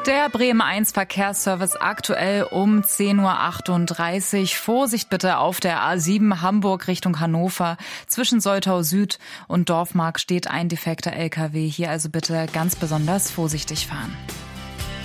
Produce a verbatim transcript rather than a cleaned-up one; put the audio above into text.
Der Bremen eins Verkehrsservice aktuell um zehn Uhr achtunddreißig. Vorsicht bitte auf der A sieben Hamburg Richtung Hannover. Zwischen Soltau Süd und Dorfmark steht ein defekter L K W. Hier also bitte ganz besonders vorsichtig fahren.